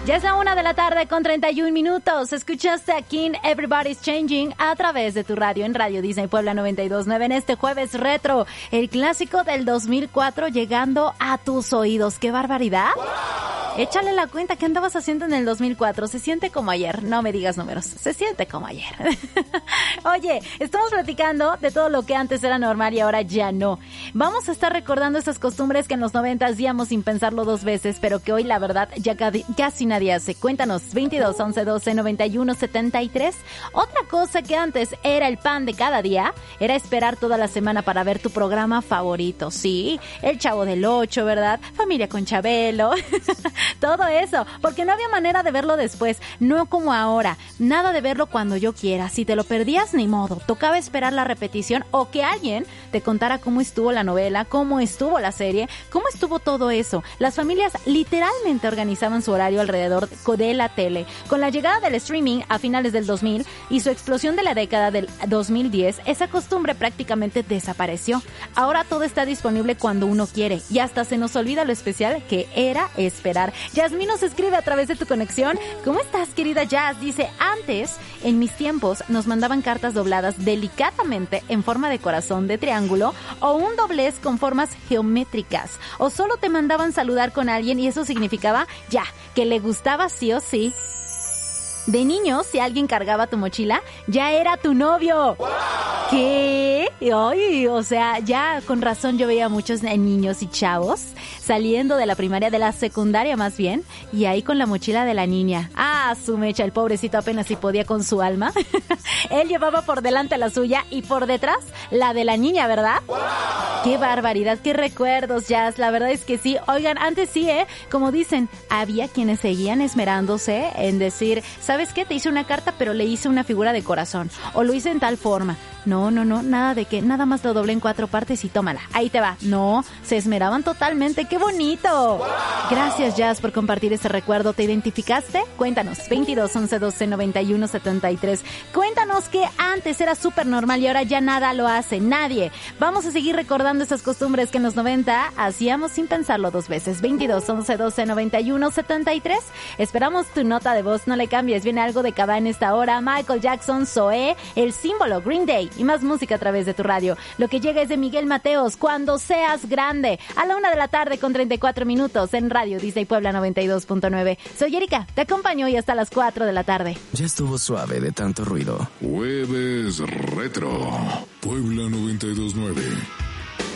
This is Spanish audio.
Ya es la 1:31 p.m. Escuchaste a King Everybody's Changing a través de tu radio en Radio Disney Puebla 92.9 en este jueves retro. El clásico del 2004 llegando a tus oídos. ¡Qué barbaridad! ¡Wow! Échale la cuenta, ¿qué andabas haciendo en el 2004? Se siente como ayer. No me digas números. Se siente como ayer. Oye, estamos platicando de todo lo que antes era normal y ahora ya no. Vamos a estar recordando esas costumbres que en los 90 hacíamos sin pensarlo dos veces, pero que hoy la verdad ya casi nadie hace. Cuéntanos, 22 11 12 91 73. Otra cosa que antes era el pan de cada día era esperar toda la semana para ver tu programa favorito. Sí, El Chavo del Ocho, ¿verdad? Familia con Chabelo. Todo eso, porque no había manera de verlo después, no como ahora. Nada de verlo cuando yo quiera. Si te lo perdías, ni modo. Tocaba esperar la repetición o que alguien te contara cómo estuvo la novela, cómo estuvo la serie, cómo estuvo todo eso. Las familias literalmente organizaban su horario alrededor de la tele. Con la llegada del streaming a finales del 2000 y su explosión de la década del 2010, esa costumbre prácticamente desapareció. Ahora todo está disponible cuando uno quiere y hasta se nos olvida lo especial que era esperar. Yasmín nos escribe a través de tu conexión. ¿Cómo estás, querida Jazz? Dice, antes, en mis tiempos, nos mandaban cartas dobladas delicadamente en forma de corazón, de triángulo o un doblez con formas geométricas. O solo te mandaban saludar con alguien y eso significaba, ya, que le gustaba sí o sí. De niño, si alguien cargaba tu mochila, ya era tu novio. ¡Wow! ¿Qué? Ay, o sea, ya con razón yo veía muchos niños y chavos saliendo de la primaria, de la secundaria más bien, y ahí con la mochila de la niña. Ah, su mecha, el pobrecito apenas si podía con su alma. Él llevaba por delante la suya y por detrás la de la niña, ¿verdad? ¡Wow! ¡Qué barbaridad! ¡Qué recuerdos, Jazz! La verdad es que sí. Oigan, antes sí, como dicen, había quienes seguían esmerándose en decir, ¿sabes qué? Te hice una carta, pero le hice una figura de corazón. O lo hice en tal forma. No, nada de que, nada más lo doblé en 4 partes y tómala. Ahí te va. No, se esmeraban totalmente. ¡Qué bonito! ¡Wow! Gracias, Jazz, por compartir ese recuerdo. ¿Te identificaste? Cuéntanos, 22 11 12 91 73. Cuéntanos que antes era súper normal y ahora ya nada lo hace, nadie. Vamos a seguir recordando esas costumbres que en los 90 hacíamos sin pensarlo dos veces. 22 11 12 91 73. Esperamos tu nota de voz, no le cambies. Viene algo de Cava en esta hora. Michael Jackson, Zoé, El Símbolo, Green Day y más música a través de tu radio. Lo que llega es de Miguel Mateos, Cuando Seas Grande, a la 1:34 en Radio Disney Puebla 92.9. Soy Erika, te acompaño hoy hasta las 4 de la tarde. Ya estuvo suave de tanto ruido. Jueves Retro, Puebla 92.9.